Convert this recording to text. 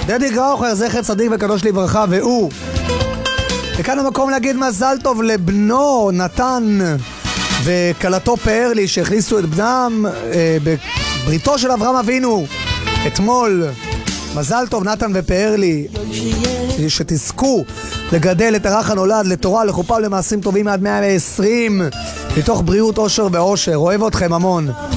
דדי גראוכר, זכר צדיק וקדוש לברכה, והוא. וכאן המקום להגיד מזל טוב לבנו נתן וכלתו פארלי שהכניסו את בנם בבריתו של אברהם אבינו אתמול. מזל טוב נתן ופארלי, שתזכו לגדל את הרך הנולד לתורה, לחופה ולמעשים טובים עד 120 מתוך בריאות, אושר ואושר. אוהב אתכם המון.